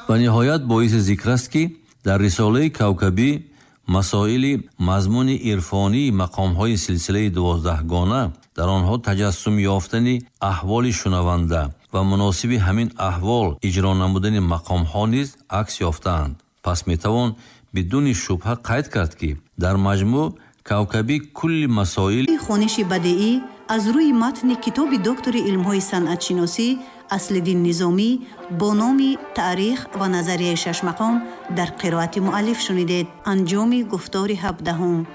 ва ниҳоят боиси зикр аст, ки дар рисолаи Кавкабӣ масоили мазмуни ирфонии мақомҳои силсилаи 12гона дар онҳо таҷассум ёфтани аҳволи шунаванда ва муносиби ҳамин аҳвол иҷро намудани мақомҳо низ акс ёфтаанд. пас метавон бидуни шубҳа қайд кард, ки дар маҷмӯъ Кавкабӣ кулли масоил хониши бадеӣ аз рӯи матни китоби доктори илмҳои санъатшиносӣ Аслиддин Низомӣ бо номи Таърих ва назарияи шашмақом дар қироати муаллиф шунидед. анҷоми гуфтори 17.